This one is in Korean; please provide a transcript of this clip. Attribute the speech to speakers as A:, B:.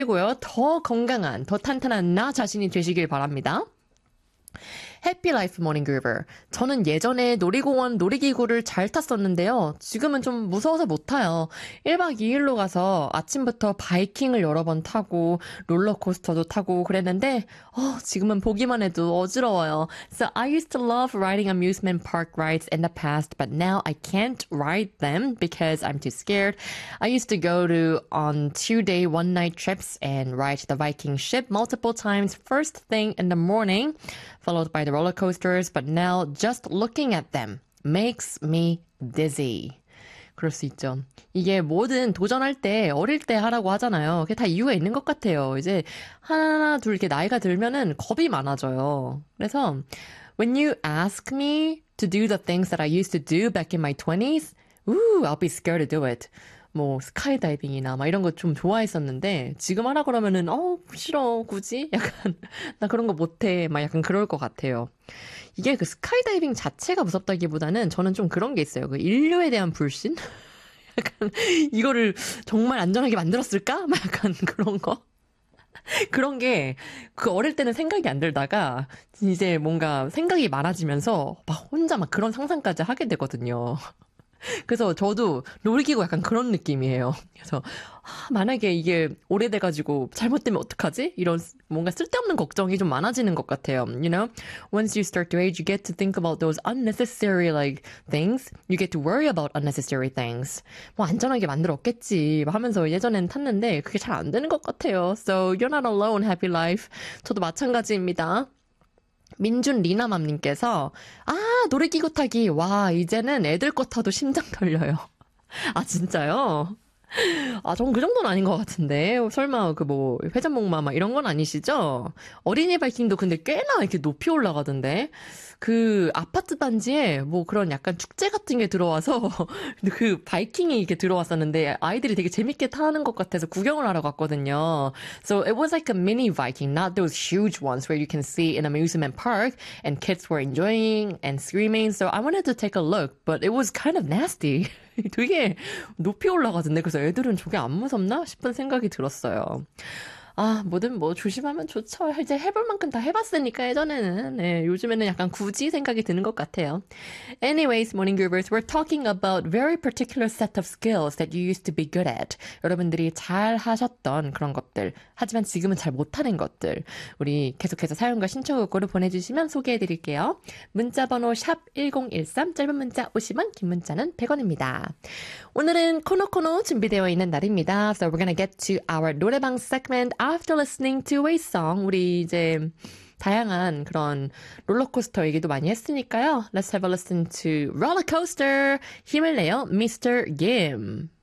A: 고요. 더 건강한, 더 탄탄한 나 자신이 되시길 바랍니다. 해피 라이프 모닝 그루버. 저는 예전에 놀이공원 놀이기구를 잘 탔었는데요. 지금은 좀 무서워서 못 타요. 1박 2일로 가서 아침부터 바이킹을 여러 번 타고 롤러코스터도 타고 그랬는데 지금은 보기만 해도 어지러워요. So I used to love riding amusement park rides in the past, but now I can't ride them because I'm too scared. I used to go on 2-day, 1-night trips and ride the Viking ship multiple times first thing in the morning, followed by the roller coasters, but now just looking at them makes me dizzy. 그럴 수 있죠. 이게 뭐든 도전할 때 어릴 때 하라고 하잖아요. 그게 다 이유가 있는 것 같아요. 이제 하나 둘 이렇게 나이가 들면은 겁이 많아져요. 그래서 when you ask me to do the things that I used to do back in my 20s, I'll be scared to do it. 뭐 스카이다이빙이나 막 이런 거 좀 좋아했었는데 지금 하라 그러면은 싫어 굳이 약간 나 그런 거 못해 막 약간 그럴 것 같아요. 이게 그 스카이다이빙 자체가 무섭다기보다는 저는 좀 그런 게 있어요. 그 인류에 대한 불신? 약간 이거를 정말 안전하게 만들었을까? 막 약간 그런 거. 그런 게 그 어릴 때는 생각이 안 들다가 이제 뭔가 생각이 많아지면서 막 혼자 막 그런 상상까지 하게 되거든요. 그래서 저도 놀이기구 약간 그런 느낌이에요. 그래서 만약에 이게 오래돼가지고 잘못되면 어떡하지? 이런 뭔가 쓸데없는 걱정이 좀 많아지는 것 같아요. You know, once you start to age, you get to think about those unnecessary like things. You get to worry about unnecessary things. 뭐 안전하게 만들었겠지 하면서 예전엔 탔는데 그게 잘 안 되는 것 같아요. So you're not alone, happy life. 저도 마찬가지입니다. 민준 리나맘님께서 놀이기구 타기 와 이제는 애들 거 타도 심장 떨려요. 아 진짜요? 전 그 정도는 아닌 것 같은데 설마 그 뭐 회전목마 막 이런 건 아니시죠? 어린이 바이킹도 근데 꽤나 이렇게 높이 올라가던데 그 아파트 단지에 뭐 그런 약간 축제 같은 게 들어와서 그 바이킹이 이렇게 들어왔었는데 아이들이 되게 재밌게 타는 것 같아서 구경을 하러 갔거든요. So it was like a mini Viking, not those huge ones where you can see in amusement park and kids were enjoying and screaming. So I wanted to take a look, but it was kind of nasty. 되게 높이 올라가던데 그래서 애들은 저게 안 무섭나 싶은 생각이 들었어요. 뭐든 뭐 조심하면 좋죠. 이제 해볼 만큼 다 해봤으니까 예전에는. 네, 요즘에는 약간 굳이 생각이 드는 것 같아요. Anyways, morning groovers, we're talking about very particular set of skills that you used to be good at. 여러분들이 잘 하셨던 그런 것들. 하지만 지금은 잘 못하는 것들. 우리 계속해서 사연과 신청곡으로 보내주시면 소개해드릴게요. 문자번호 샵 1013, 짧은 문자 50원, 긴 문자는 100원입니다. 오늘은 코노코노 준비되어 있는 날입니다. So we're gonna get to our 노래방 segment after listening to a song. 우리 이제 다양한 그런 롤러코스터 얘기도 많이 했으니까요. Let's have a listen to Roller Coaster. 힘을 내요, Mr. Gim.